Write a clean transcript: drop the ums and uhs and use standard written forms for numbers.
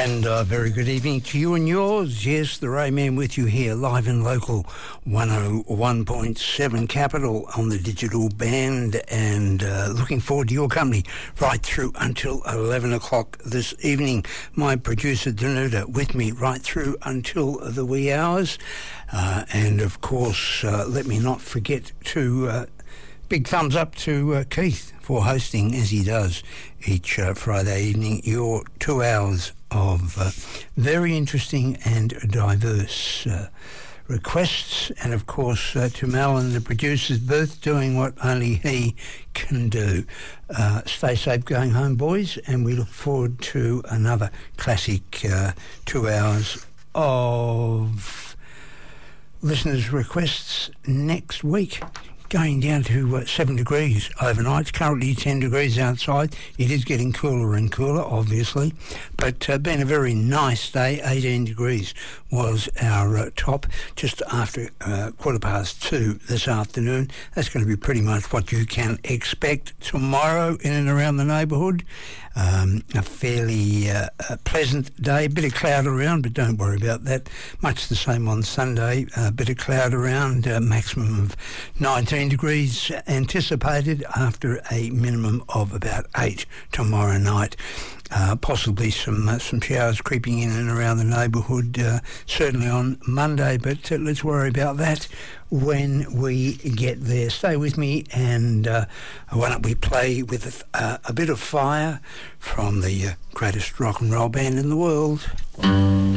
And very good evening to you and yours. Yes, the Rayman with you here, live and local, 101.7 Capital on the digital band, and looking forward to your company right through until 11 o'clock this evening. My producer, Danuta, with me right through until the wee hours. And, of course, let me not forget to... big thumbs up to Keith for hosting, as he does, each Friday evening, your 2 hours of very interesting and diverse requests. And, of course, to Mel and the producers, both doing what only he can do. Stay safe going home, boys, and we look forward to another classic 2 hours of listeners' requests next week. Going down to 7 degrees overnight. It's currently 10 degrees outside. It is getting cooler and cooler, obviously, but been a very nice day. 18 degrees was our top just after 2:15 this afternoon. That's going to be pretty much what you can expect tomorrow in and around the neighbourhood. A fairly pleasant day, a bit of cloud around, but don't worry about that. Much the same on Sunday, a bit of cloud around, maximum of 19 degrees anticipated after a minimum of about 8 tomorrow night. Possibly some showers creeping in and around the neighbourhood, certainly on Monday, but let's worry about that when we get there. Stay with me, and why don't we play with a bit of Fire from the greatest rock and roll band in the world.